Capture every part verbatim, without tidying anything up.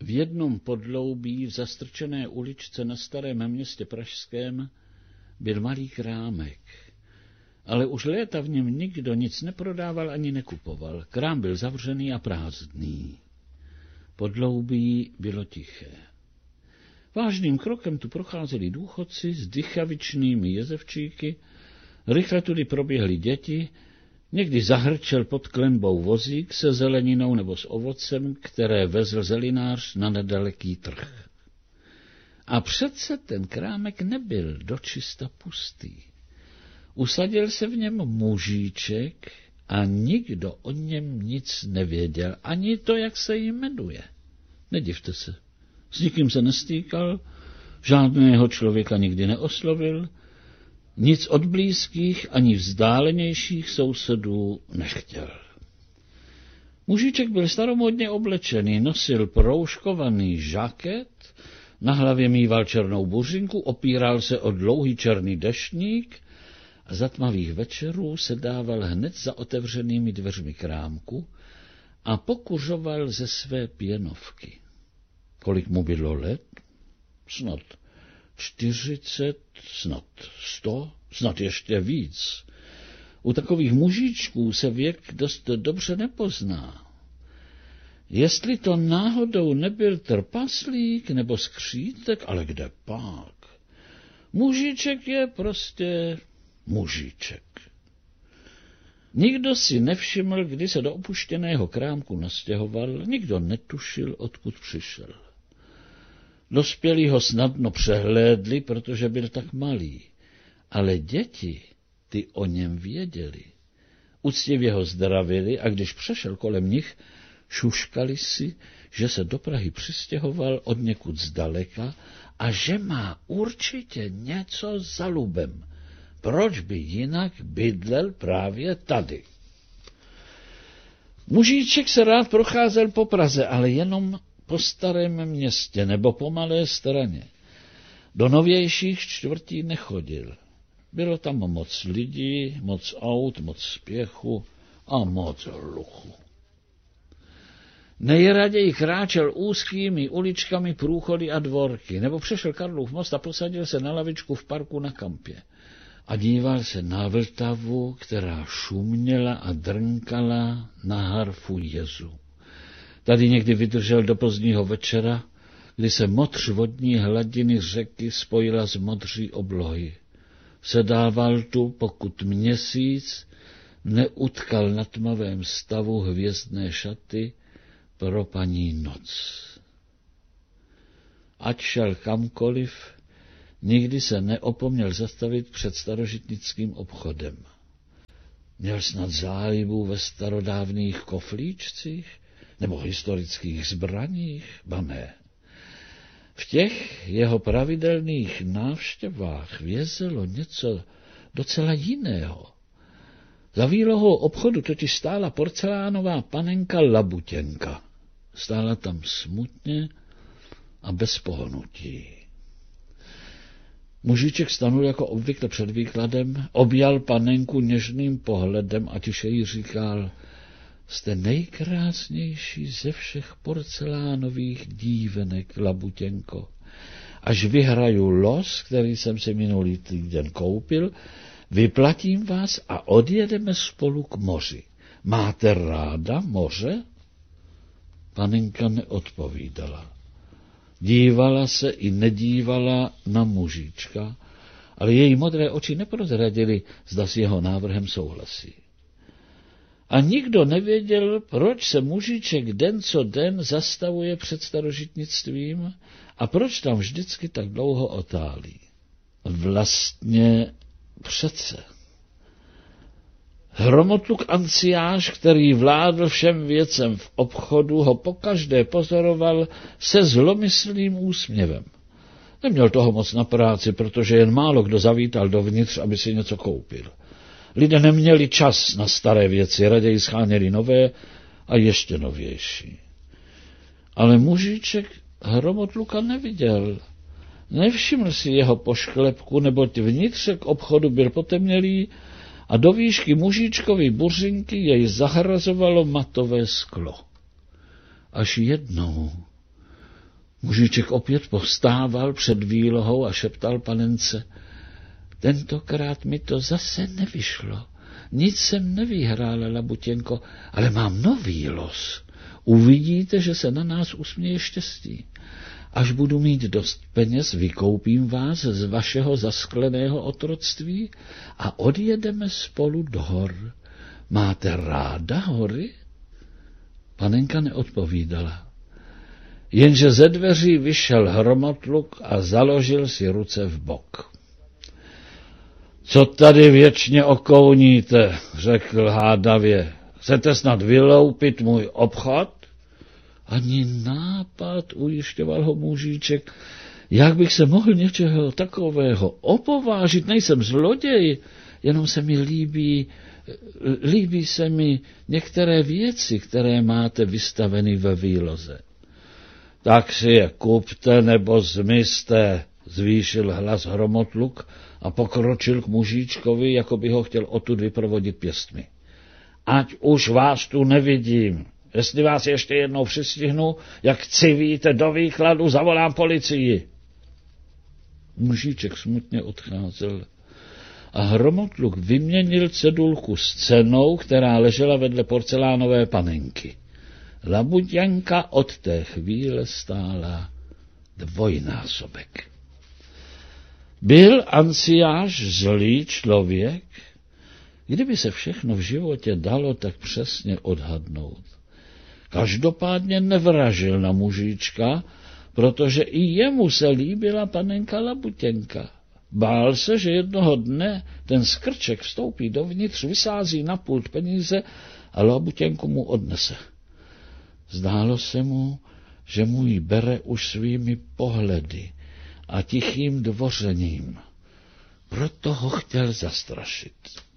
V jednom podloubí v zastrčené uličce na Starém Městě pražském byl malý krámek, ale už léta v něm nikdo nic neprodával ani nekupoval. Krám byl zavřený a prázdný. Podloubí bylo tiché. Vážným krokem tu procházeli důchodci s dychavičnými jezevčíky, rychle tudy proběhly děti, někdy zahrčel pod klenbou vozík se zeleninou nebo s ovocem, které vezl zelinář na nedaleký trh. A přece ten krámek nebyl dočista pustý. Usadil se v něm mužíček a nikdo o něm nic nevěděl, ani to, jak se jmenuje. Nedivte se, s nikým se nestýkal, žádného člověka nikdy neoslovil, nic od blízkých ani vzdálenějších sousedů nechtěl. Mužíček byl staromódně oblečený, nosil proužkovaný žaket, na hlavě mýval černou buřinku, opíral se o dlouhý černý deštník a za tmavých večerů se dával hned za otevřenými dveřmi krámku a pokuřoval ze své pěnovky. Kolik mu bylo let? Snad čtyřicet, snad sto, snad ještě víc. U takových mužičků se věk dost dobře nepozná. Jestli to náhodou nebyl trpaslík nebo skřítek, ale kde pak? Mužiček je prostě mužiček. Nikdo si nevšiml, kdy se do opuštěného krámku nastěhoval, nikdo netušil, odkud přišel. Dospělí ho snadno přehlédli, protože byl tak malý, ale děti, ty o něm věděli. Uctivě ho zdravili a když přešel kolem nich, šuškali si, že se do Prahy přistěhoval od někud zdaleka a že má určitě něco za lubem. Proč by jinak bydlel právě tady? Mužíček se rád procházel po Praze, ale jenom po Starém Městě nebo po Malé Straně. Do novějších čtvrtí nechodil. Bylo tam moc lidí, moc aut, moc spěchu a moc hluchu. Nejraději kráčel úzkými uličkami, průchody a dvorky, nebo přešel Karlův most a posadil se na lavičku v parku na kampě. A díval se na Vltavu, která šuměla a drnkala na harfu jezu. Tady někdy vydržel do pozdního večera, kdy se modř vodní hladiny řeky spojila s modří oblohy. Sedával tu, pokud měsíc neutkal na tmavém stavu hvězdné šaty pro paní noc. Ať šel kamkoliv, nikdy se neopomněl zastavit před starožitnickým obchodem. Měl snad zálibu ve starodávných koflíčcích nebo historických zbraních? Ba ne. V těch jeho pravidelných návštěvách vězelo něco docela jiného. Za výlohou obchodu totiž stála porcelánová panenka Labutěnka. Stála tam smutně a bez pohnutí. Mužiček stanul jako obvykle před výkladem, objal panenku něžným pohledem a tiše jí říkal: jste nejkrásnější ze všech porcelánových dívenek, Labutěnko. Až vyhraju los, který jsem si minulý týden koupil, vyplatím vás a odjedeme spolu k moři. Máte ráda moře? Panenka neodpovídala. Dívala se i nedívala na mužička, ale její modré oči neprozradily, zda s jeho návrhem souhlasí. A nikdo nevěděl, proč se mužiček den co den zastavuje před starožitnictvím a proč tam vždycky tak dlouho otálí. Vlastně přece. Hromotluk Anciáš, který vládl všem věcem v obchodu, ho pokaždé pozoroval se zlomyslným úsměvem. Neměl toho moc na práci, protože jen málo kdo zavítal dovnitř, aby si něco koupil. Lidé neměli čas na staré věci, raději scháněli nové a ještě novější. Ale mužiček Hromotluka neviděl. Nevšiml si jeho pošklepku, neboť vnitřek obchodu byl potemnělý a do výšky mužičkovy buřinky jej zahrazovalo matové sklo. Až jednou, Mužíček opět povstával před výlohou a šeptal panence: tentokrát mi to zase nevyšlo. Nic jsem nevyhrála, Labutěnko, ale mám nový los. Uvidíte, že se na nás usměje štěstí. Až budu mít dost peněz, vykoupím vás z vašeho zaskleného otroctví a odjedeme spolu do hor. Máte ráda hory? Panenka neodpovídala. Jenže ze dveří vyšel Hromotluk a založil si ruce v bok. Co tady věčně okouníte, řekl hádavě. Chcete snad vyloupit můj obchod? Ani nápad, ujišťoval ho mužíček. Jak bych se mohl něčeho takového opovážit? Nejsem zloděj, jenom se mi líbí, líbí se mi některé věci, které máte vystaveny ve výloze. Tak si je kupte nebo zmizte, zvýšil hlas Hromotluk a pokročil k mužíčkovi, jako by ho chtěl odtud vyprovodit pěstmi. Ať už vás tu nevidím. Jestli vás ještě jednou přistihnu, jak civíte do výkladu, zavolám policii. Mužíček smutně odcházel a Hromotluk vyměnil cedulku s cenou, která ležela vedle porcelánové panenky. Labuťanka od té chvíle stála dvojnásobek. Byl Anciáš zlý člověk? Kdyby se všechno v životě dalo tak přesně odhadnout. Každopádně nevražil na mužíčka, protože i jemu se líbila panenka Labutěnka. Bál se, že jednoho dne ten skrček vstoupí dovnitř, vysází na pult peníze a Labutěnku mu odnese. Zdálo se mu, že mu ji bere už svými pohledy a tichým dvořením. Proto ho chtěl zastrašit.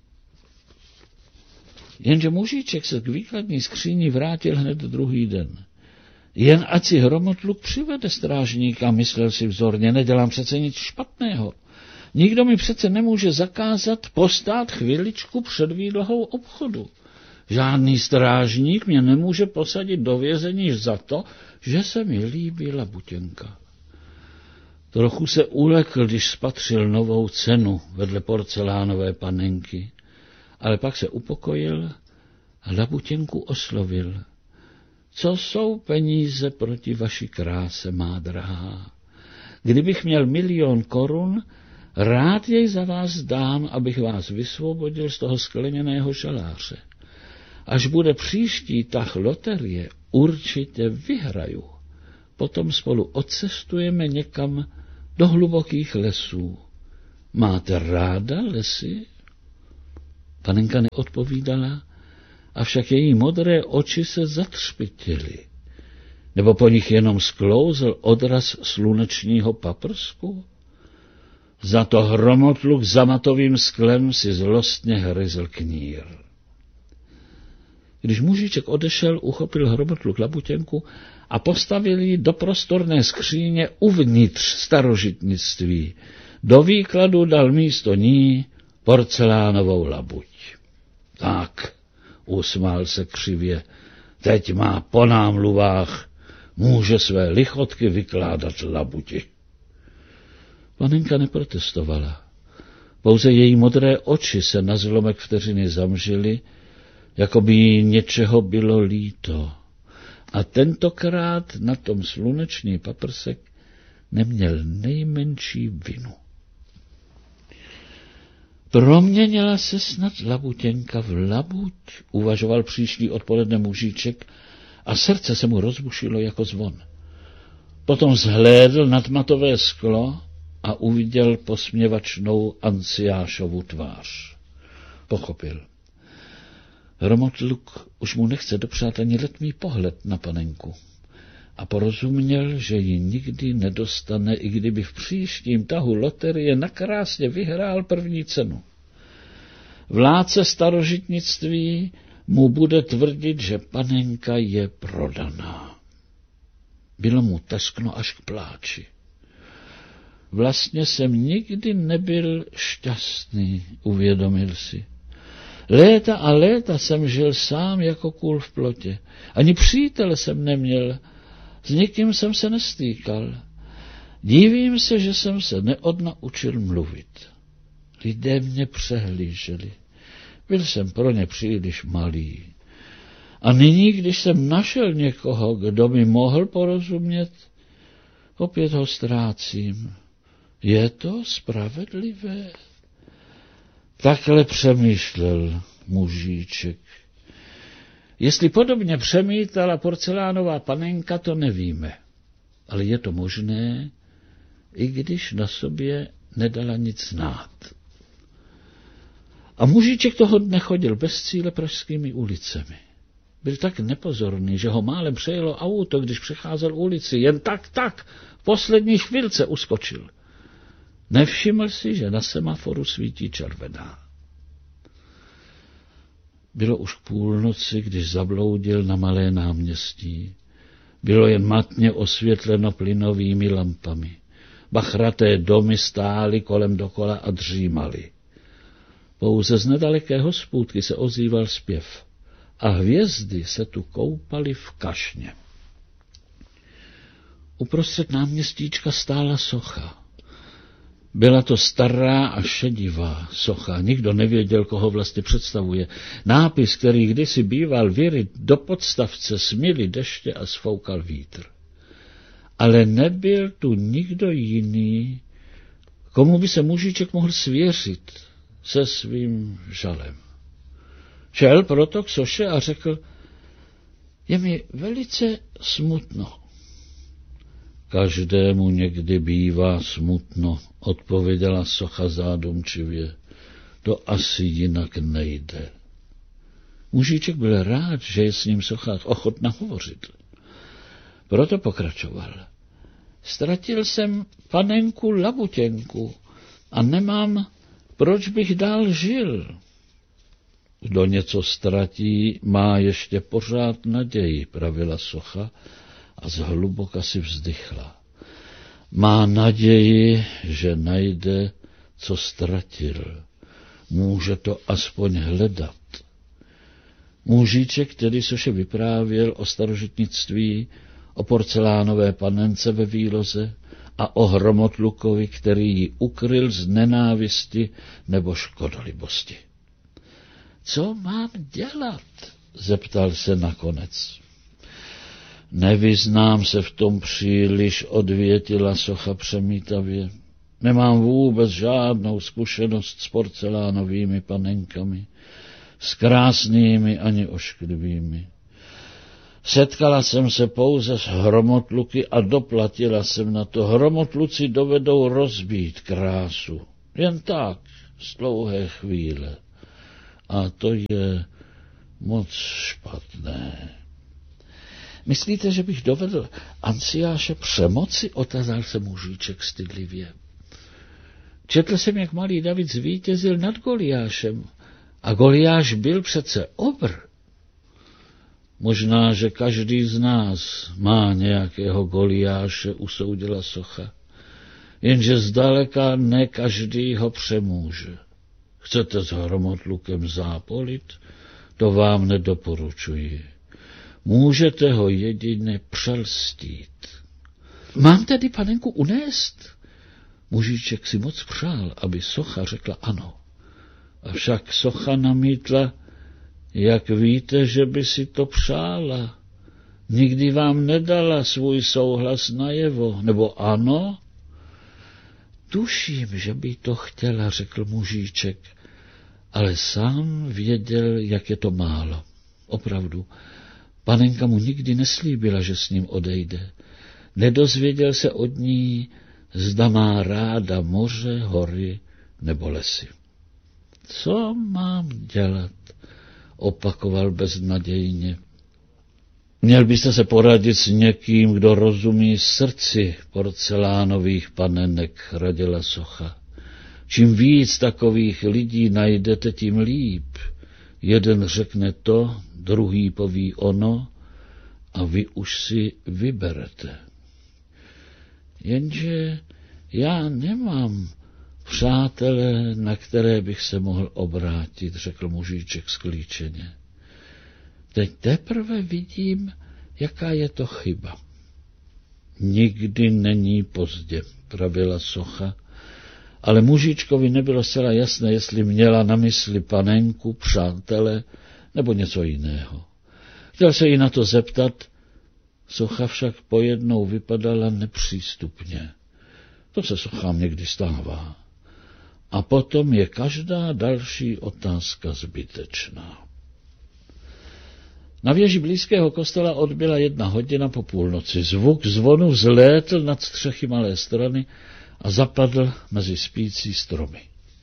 Jenže mužíček se k výkladní skříni vrátil hned druhý den. Jen ať si Hromotluk přivede strážníka, myslel si vzorně, nedělám přece nic špatného. Nikdo mi přece nemůže zakázat postát chviličku před výlohou obchodu. Žádný strážník mě nemůže posadit do vězení za to, že se mi líbí Labutěnka. Trochu se ulekl, když spatřil novou cenu vedle porcelánové panenky, ale pak se upokojil a Labutěnku oslovil. Co jsou peníze proti vaší kráse, má drahá? Kdybych měl milion korun, rád jej za vás dám, abych vás vysvobodil z toho skleněného žaláře. Až bude příští tah loterie, určitě vyhraju. Potom spolu odcestujeme někam do hlubokých lesů. Máte ráda lesy? Panenka neodpovídala, avšak její modré oči se zatřpitily. Nebo po nich jenom sklouzl odraz slunečního paprsku? Za to Hromotluk za matovým sklem si zlostně hryzl knír. Když mužíček odešel, uchopil Hromotluk Labutěnku a postavil ji do prostorné skříně uvnitř starožitnictví. Do výkladu dal místo ní porcelánovou labuť. Tak, usmál se křivě, teď má po námluvách, může své lichotky vykládat labuti. Panenka neprotestovala. Pouze její modré oči se na zlomek vteřiny zamřily, jako by jí něčeho bylo líto. A tentokrát na tom slunečný paprsek neměl nejmenší vinu. Proměnila se snad Labutěnka v labuť, uvažoval příští odpoledne mužíček a srdce se mu rozbušilo jako zvon. Potom zhlédl nad matové sklo a uviděl posměvačnou Anciášovu tvář. Pochopil. Hromotluk už mu nechce dopřát ani letmý pohled na panenku a porozuměl, že ji nikdy nedostane, i kdyby v příštím tahu loterie nakrásně vyhrál první cenu. Vládce starožitnictví mu bude tvrdit, že panenka je prodaná. Bylo mu teskno až k pláči. Vlastně jsem nikdy nebyl šťastný, uvědomil si. Léta a léta jsem žil sám jako kůl v plotě. Ani přítele jsem neměl. S nikým jsem se nestýkal. Dívím se, že jsem se neodnaučil mluvit. Lidé mě přehlíželi. Byl jsem pro ně příliš malý. A nyní, když jsem našel někoho, kdo mi mohl porozumět, opět ho ztrácím. Je to spravedlivé? Takhle přemýšlel mužíček. Jestli podobně přemítala porcelánová panenka, to nevíme. Ale je to možné, i když na sobě nedala nic znát. A mužíček toho dne chodil bez cíle pražskými ulicemi. Byl tak nepozorný, že ho málem přejelo auto, když přecházel ulici. Jen tak, tak, v poslední chvilce uskočil. Nevšiml si, že na semaforu svítí červená. Bylo už k půlnoci, když zabloudil na malé náměstí. Bylo jen matně osvětleno plynovými lampami. Bachraté domy stály kolem dokola a dřímaly. Pouze z nedaleké hospůdky se ozýval zpěv a hvězdy se tu koupaly v kašně. Uprostřed náměstíčka stála socha. Byla to stará a šedivá socha. Nikdo nevěděl, koho vlastně představuje. Nápis, který kdysi býval vyryt do podstavce, smily deště a sfoukal vítr. Ale nebyl tu nikdo jiný, komu by se mužíček mohl svěřit se svým žalem. Šel proto k soše a řekl, je mi velice smutno. Každému někdy bývá smutno, odpověděla socha zádumčivě. To asi jinak nejde. Mužíček byl rád, že je s ním socha ochotna hovořit. Proto pokračoval. Ztratil jsem panenku Labutěnku a nemám, proč bych dál žil. Kdo něco ztratí, má ještě pořád naději, pravila socha a zhluboka si vzdychla. Má naději, že najde, co ztratil. Může to aspoň hledat. Mužíček tedy soše vyprávěl o starožitnictví, o porcelánové panence ve výloze a o hromotlukovi, který ji ukryl z nenávisti nebo škodolibosti. Co mám dělat? Zeptal se nakonec. Nevyznám se v tom příliš, odvětila socha přemítavě. Nemám vůbec žádnou zkušenost s porcelánovými panenkami, s krásnými ani ošklivými. Setkala jsem se pouze s hromotluky a doplatila jsem na to. Hromotluci dovedou rozbít krásu. Jen tak, z dlouhé chvíle. A to je moc špatné. Myslíte, že bych dovedl Anciáše přemoci? Otázal se mužíček stydlivě. Četl jsem, jak malý David zvítězil nad Goliášem. A Goliáš byl přece obr. Možná, že každý z nás má nějakého Goliáše, usoudila socha. Jenže zdaleka ne každý ho přemůže. Chcete s hromotlukem zápolit? To vám nedoporučuji. Můžete ho jedině přelstít. Mám tedy panenku unést? Mužíček si moc přál, aby socha řekla ano. Avšak socha namítla, jak víte, že by si to přála. Nikdy vám nedala svůj souhlas najevo, nebo ano? Tuším, že by to chtěla, řekl mužíček, ale sám věděl, jak je to málo. Opravdu, panenka mu nikdy neslíbila, že s ním odejde. Nedozvěděl se od ní, zda má ráda moře, hory nebo lesy. Co mám dělat? Opakoval beznadějně. Měl byste se poradit s někým, kdo rozumí srdci porcelánových panenek, radila socha. Čím víc takových lidí najdete, tím líp. Jeden řekne to, druhý poví ono a vy už si vyberete. Jenže já nemám přátelé, na které bych se mohl obrátit, řekl mužíček sklíčeně. Teď teprve vidím, jaká je to chyba. Nikdy není pozdě, pravila socha, ale mužičkovi nebylo zcela jasné, jestli měla na mysli panenku, přátele nebo něco jiného. Chtěl se jí na to zeptat, socha však pojednou vypadala nepřístupně. To se sochám někdy stává. A potom je každá další otázka zbytečná. Na věži blízkého kostela odbyla jedna hodina po půlnoci. Zvuk zvonu vzlétl nad střechy malé strany a zapadl mezi spící stromy.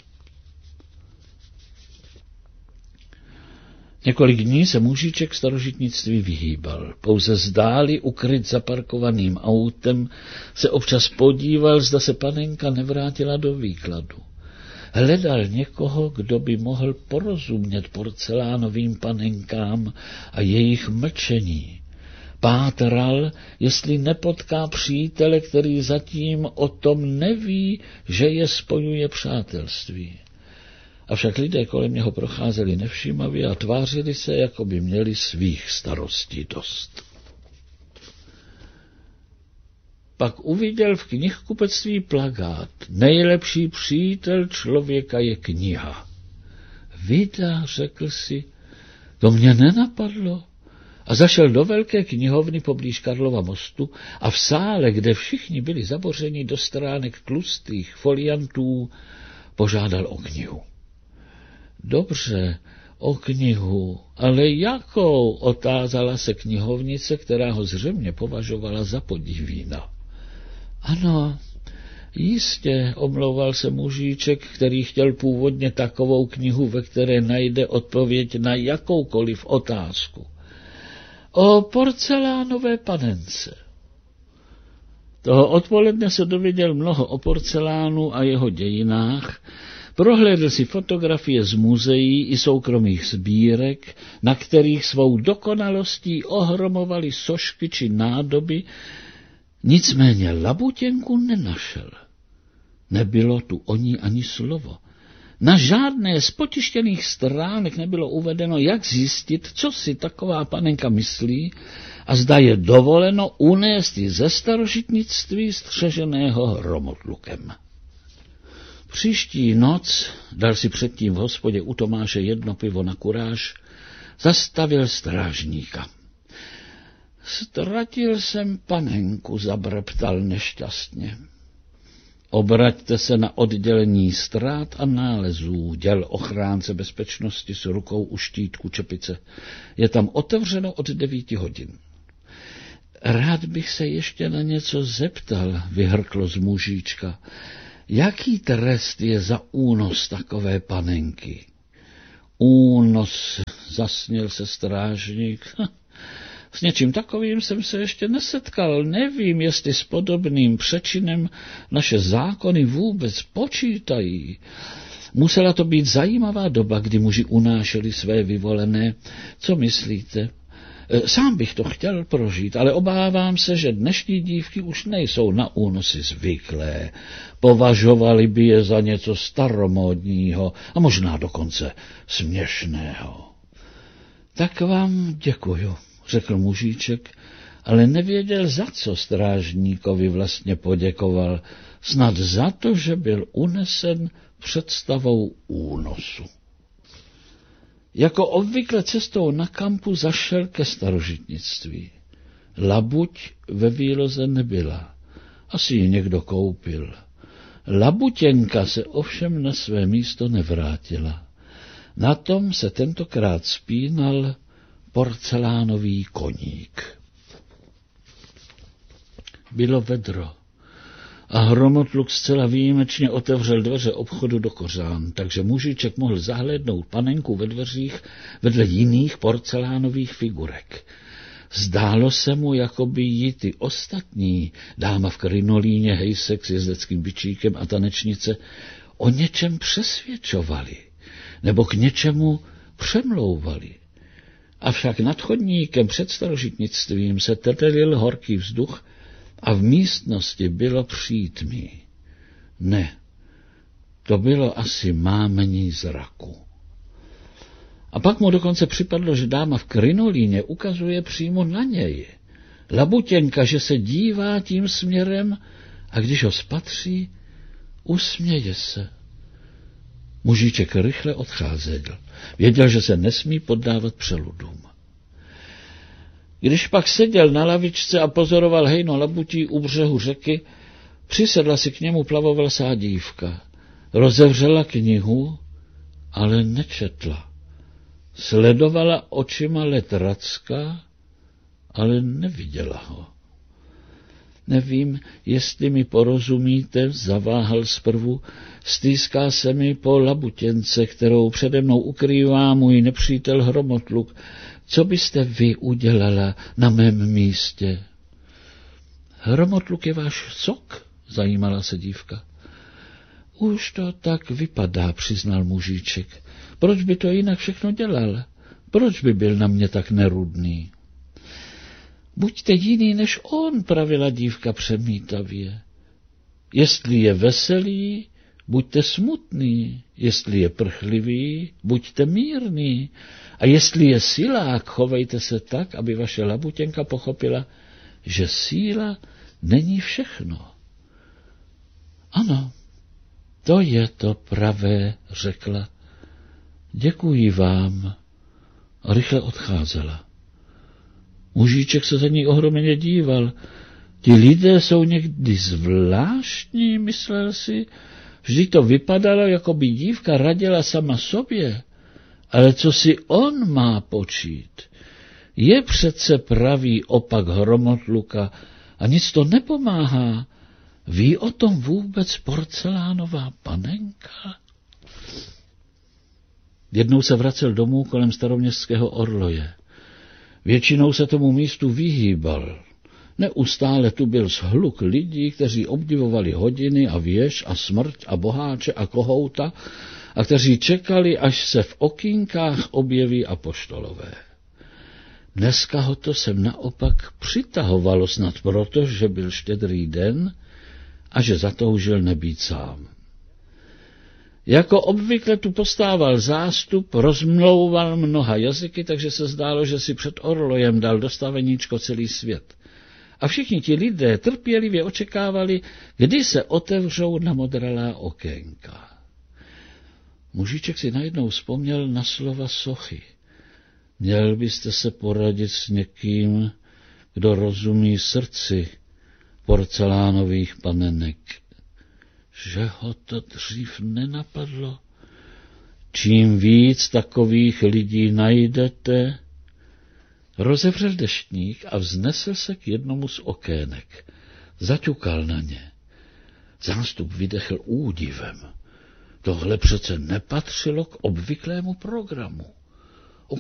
Několik dní se mužiček starožitnictví vyhýbal. Pouze zdáli, ukryt zaparkovaným autem, se občas podíval, zda se panenka nevrátila do výkladu. Hledal někoho, kdo by mohl porozumět porcelánovým panenkám a jejich mlčení. Pátral, jestli nepotká přítele, který zatím o tom neví, že je spojuje přátelství. Avšak lidé kolem něho procházeli nevšímavě a tvářili se, jako by měli svých starostí dost. Pak uviděl v knihkupectví plakát. Nejlepší přítel člověka je kniha. Vida, řekl si, to mě nenapadlo. A zašel do velké knihovny poblíž Karlova mostu a v sále, kde všichni byli zabořeni do stránek tlustých foliantů, požádal o knihu. Dobře, o knihu, ale jakou, otázala se knihovnice, která ho zřejmě považovala za podivína. Ano, jistě, omlouval se mužíček, který chtěl původně takovou knihu, ve které najde odpověď na jakoukoliv otázku. O porcelánové panence. Toho odpoledne se dověděl mnoho o porcelánu a jeho dějinách, prohlédl si fotografie z muzeí i soukromých sbírek, na kterých svou dokonalostí ohromovaly sošky či nádoby, nicméně labutěnku nenašel. Nebylo tu o ní ani slovo. Na žádné z potištěných stránek nebylo uvedeno, jak zjistit, co si taková panenka myslí a zda je dovoleno unést ji ze starožitnictví střeženého hromotlukem. Příští noc, dal si předtím v hospodě u Tomáše jedno pivo na kuráž, zastavil strážníka. Ztratil jsem panenku, zabreptal nešťastně. Obraťte se na oddělení ztrát a nálezů, děl ochránce bezpečnosti s rukou u štítku čepice. Je tam otevřeno od devíti hodin. Rád bych se ještě na něco zeptal, vyhrklo z mužíčka. Jaký trest je za únos takové panenky? Únos, zasněl se strážník. S něčím takovým jsem se ještě nesetkal. Nevím, jestli s podobným přečinem naše zákony vůbec počítají. Musela to být zajímavá doba, kdy muži unášeli své vyvolené. Co myslíte? Sám bych to chtěl prožít, ale obávám se, že dnešní dívky už nejsou na únosy zvyklé. Považovali by je za něco staromódního a možná dokonce směšného. Tak vám děkuju, řekl mužíček, ale nevěděl, za co strážníkovi vlastně poděkoval. Snad za to, že byl unesen představou únosu. Jako obvykle cestou na kampu zašel ke starožitnictví. Labuť ve výloze nebyla. Asi ji někdo koupil. Labutěnka se ovšem na své místo nevrátila. Na tom se tentokrát spínal porcelánový koník. Bylo vedro a hromotluk zcela výjimečně otevřel dveře obchodu do kořán, takže mužiček mohl zahlédnout panenku ve dveřích vedle jiných porcelánových figurek. Zdálo se mu, jako by ji ty ostatní, dáma v krinolíně, hejsek s jezdeckým bičíkem a tanečnice, o něčem přesvědčovali, nebo k něčemu přemlouvali. Avšak nad chodníkem před starožitnictvím se tetelil horký vzduch a v místnosti bylo přítmí. Ne, to bylo asi mámení zraku. A pak mu dokonce připadlo, že dáma v krinolíně ukazuje přímo na něj. Labutěnka, že se dívá tím směrem a když ho spatří, usměje se. Mužíček rychle odcházel. Věděl, že se nesmí poddávat přeludům. Když pak seděl na lavičce a pozoroval hejno labutí u břehu řeky, přisedla si k němu plavovlasá dívka. Rozevřela knihu, ale nečetla. Sledovala očima let Racka, ale neviděla ho. Nevím, jestli mi porozumíte, zaváhal zprvu, stýská se mi po labutěnce, kterou přede mnou ukrývá můj nepřítel Hromotluk. Co byste vy udělala na mém místě? Hromotluk je váš sok? Zajímala se dívka. Už to tak vypadá, přiznal mužíček. Proč by to jinak všechno dělal? Proč by byl na mě tak nerudný? Buďte jiný než on, pravila dívka přemítavě. Jestli je veselý, buďte smutný, jestli je prchlivý, buďte mírný, a jestli je silák, chovejte se tak, aby vaše labutěnka pochopila, že síla není všechno. Ano, to je to pravé, řekla. Děkuji vám. A rychle odcházela. Mužíček se za ní ohromně díval. Ti lidé jsou někdy zvláštní, myslel si. Vždyť to vypadalo, jako by dívka radila sama sobě. Ale co si on má počít? Je přece pravý opak Hromotluka a nic to nepomáhá. Ví o tom vůbec porcelánová panenka? Jednou se vracel domů kolem staroměstského orloje. Většinou se tomu místu vyhýbal. Neustále tu byl shluk lidí, kteří obdivovali hodiny a věž a smrť a boháče a kohouta a kteří čekali, až se v okýnkách objeví apoštolové. Dneska ho to sem naopak přitahovalo snad proto, že byl štědrý den a že zatoužil nebýt sám. Jako obvykle tu postával zástup, rozmlouval mnoha jazyky, takže se zdálo, že si před orlojem dal do staveníčko celý svět. A všichni ti lidé trpělivě očekávali, kdy se otevřou namodralá okénka. Mužíček si najednou vzpomněl na slova sochy. Měl byste se poradit s někým, kdo rozumí srdci porcelánových panenek. Že ho to dřív nenapadlo. Čím víc takových lidí najdete, rozevřel deštník a vznesl se k jednomu z okének. Zaťukal na ně. Zástup vydechl údivem. Tohle přece nepatřilo k obvyklému programu.